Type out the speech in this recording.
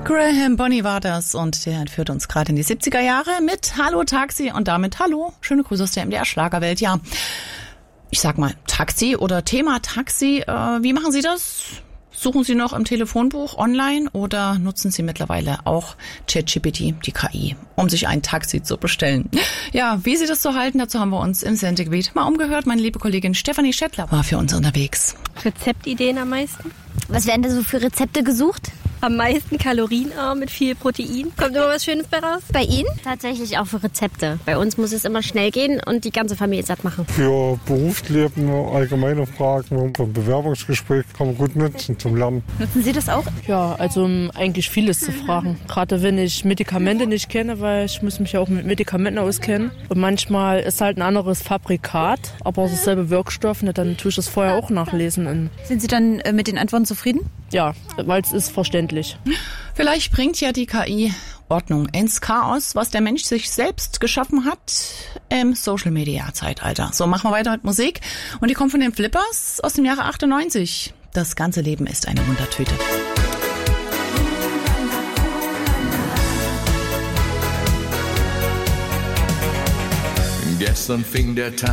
Graham Bonny war das und der entführt uns gerade in die 70er Jahre mit Hallo Taxi und damit Hallo, schöne Grüße aus der MDR-Schlagerwelt. Ja, ich sag mal Taxi oder Thema Taxi, wie machen Sie das? Suchen Sie noch im Telefonbuch online oder nutzen Sie mittlerweile auch ChatGPT, die KI, um sich ein Taxi zu bestellen? Ja, wie Sie das so halten, dazu haben wir uns im Sendegebiet mal umgehört. Meine liebe Kollegin Stefanie Schettler war für uns unterwegs. Rezeptideen am meisten? Was werden da so für Rezepte gesucht? Am meisten kalorienarm mit viel Protein. Kommt immer was Schönes bei raus? Bei Ihnen? Tatsächlich auch für Rezepte. Bei uns muss es immer schnell gehen und die ganze Familie satt machen. Für Berufsleben, allgemeine Fragen, ein Bewerbungsgespräch kann man gut nutzen zum Lernen. Nutzen Sie das auch? Ja, also eigentlich vieles zu fragen. Gerade wenn ich Medikamente nicht kenne, weil ich muss mich ja auch mit Medikamenten auskennen. Und manchmal ist halt ein anderes Fabrikat, aber dasselbe Wirkstoff. Und dann tue ich das vorher auch nachlesen. Sind Sie dann mit den Antworten zufrieden? Ja, weil es ist verständlich. Vielleicht bringt ja die KI Ordnung ins Chaos, was der Mensch sich selbst geschaffen hat im Social-Media-Zeitalter. So, machen wir weiter mit Musik. Und die kommt von den Flippers aus dem Jahre 98. Das ganze Leben ist eine Wundertüte. Gestern fing der Tag